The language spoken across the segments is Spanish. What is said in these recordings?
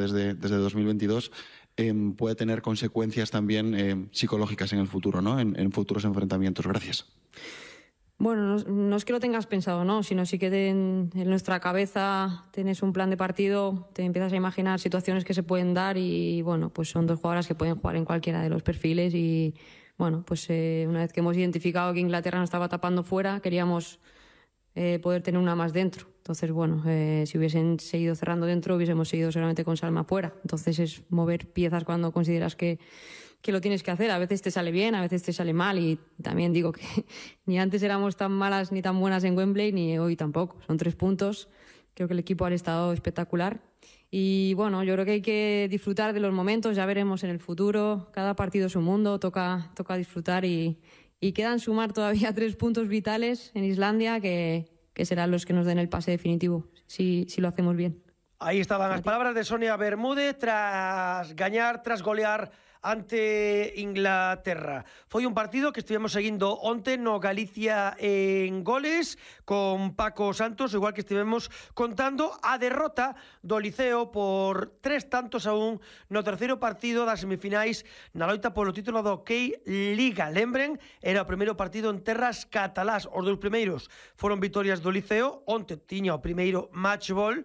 desde 2022, puede tener consecuencias también psicológicas en el futuro, ¿no? En futuros enfrentamientos. Gracias. Bueno, no es que lo tengas pensado, ¿no? Sino sí que en nuestra cabeza tienes un plan de partido, te empiezas a imaginar situaciones que se pueden dar y, bueno, pues son dos jugadoras que pueden jugar en cualquiera de los perfiles y, bueno, pues una vez que hemos identificado que Inglaterra nos estaba tapando fuera, queríamos poder tener una más dentro. Entonces, bueno, si hubiesen seguido cerrando dentro, hubiésemos seguido solamente con Salma fuera. Entonces es mover piezas cuando consideras que lo tienes que hacer. A veces te sale bien, a veces te sale mal y también digo que ni antes éramos tan malas ni tan buenas en Wembley ni hoy tampoco. Son 3 puntos. Creo que el equipo ha estado espectacular y bueno, yo creo que hay que disfrutar de los momentos, ya veremos en el futuro. Cada partido es un mundo, toca disfrutar y quedan sumar todavía 3 puntos vitales en Islandia que serán los que nos den el pase definitivo si lo hacemos bien. Aí estaban as palabras de Sonia Bermúdez tras golear ante Inglaterra. Foi un partido que estivemos seguindo onte no Galicia en goles con Paco Santos, igual que estivemos contando a derrota do Liceo por 3-1 no terceiro partido das semifinais na loita polo título do Key Liga. Lembren, era o primeiro partido en terras catalás. Os dous primeiros foron vitorias do Liceo, onte tiña o primeiro match ball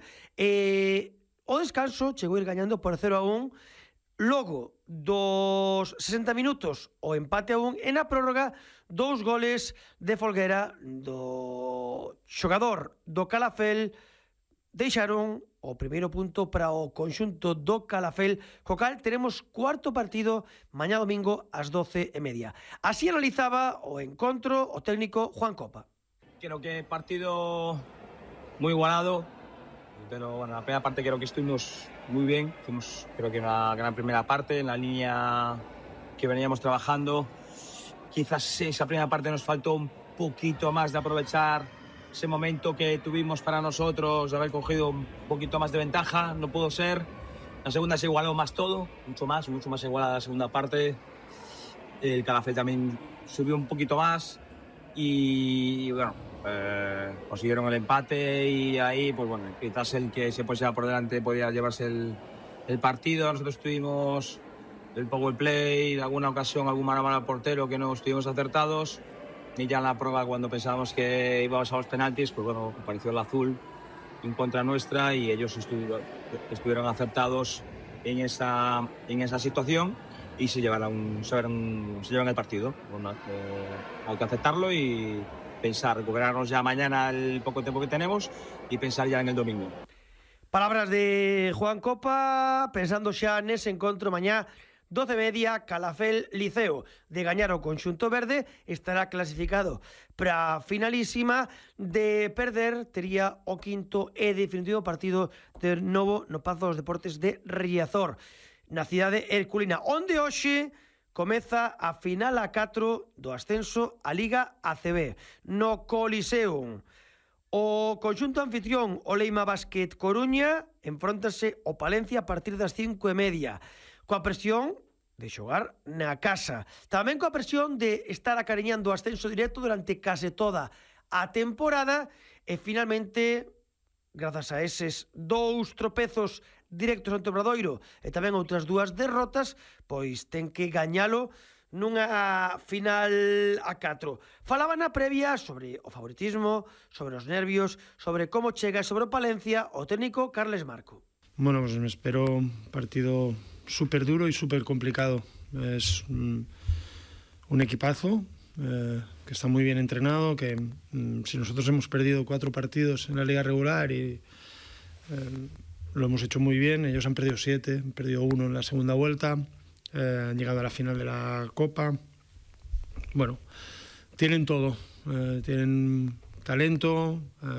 o descanso chegou a ir gañando por 0-1. Logo dos 60 minutos o empate a 1 e na prórroga 2 goles de Folguera do xogador do Calafell deixaron o primeiro punto para o conxunto do Calafell, co cal teremos cuarto partido mañá domingo ás 12:30. Así analizaba o encontro o técnico Juan Copa. Creo que partido muy igualado, pero bueno, la primera parte creo que estuvimos muy bien, hicimos creo que una gran primera parte en la línea que veníamos trabajando. Quizás esa primera parte nos faltó un poquito más de aprovechar ese momento que tuvimos para nosotros, de haber cogido un poquito más de ventaja, no pudo ser. La segunda se igualó más todo, mucho más igualada la segunda parte. El Calafell también subió un poquito más y bueno, consiguieron el empate y ahí, pues bueno, quizás el que se pusiera por delante podía llevarse el partido. Nosotros tuvimos el power play, en alguna ocasión algún mano a mano al portero que no estuvimos acertados, y ya en la prueba cuando pensábamos que íbamos a los penaltis, pues bueno, apareció el azul en contra nuestra y ellos estuvieron acertados en esa situación y se llevan el partido. Bueno, hay que aceptarlo y pensar, recuperarnos ya mañana el poco tiempo que tenemos y pensar ya en el domingo. Palabras de Juan Copa, pensando xa nese encontro mañá 12:30, Calafell Liceo. De gañar o conxunto verde estará clasificado para a finalísima. De perder tería o quinto e definitivo partido de novo no Pazo dos Deportes de Riazor, na cidade herculina, onde hoxe comeza a final a 4 do ascenso a Liga ACB no Coliseum. O conxunto anfitrión, o Leima Basket Coruña, enfróntase ao Palencia a partir das 5:30, coa presión de xogar na casa, tamén coa presión de estar acariñando o ascenso directo durante case toda a temporada e finalmente, grazas a eses 2 tropezos directos ante o Obradoiro e tamén outras 2 derrotas, pois ten que gañalo nunha final a 4. Falaba na previa sobre o favoritismo, sobre os nervios, sobre como chega, sobre o Palencia, o técnico Carles Marco. Bueno, pues me espero un partido súper duro y súper complicado. Es un equipazo que está muy bien entrenado, que si nosotros hemos perdido 4 partidos en la liga regular y lo hemos hecho muy bien, ellos han perdido 7, han perdido 1 en la segunda vuelta, han llegado a la final de la Copa. Bueno, tienen todo, tienen talento,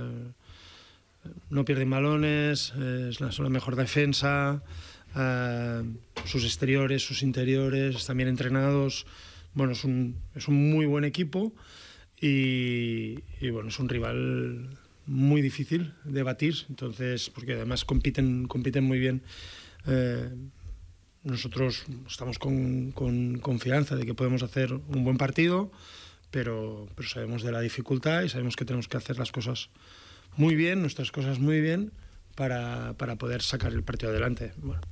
no pierden balones, son la mejor defensa, sus exteriores, sus interiores están bien entrenados. Bueno, es un muy buen equipo y bueno, es un rival muy difícil de batir, entonces, porque además compiten muy bien. Nosotros estamos con confianza de que podemos hacer un buen partido, pero sabemos de la dificultad y sabemos que tenemos que hacer las cosas muy bien, nuestras cosas muy bien, para poder sacar el partido adelante. Bueno.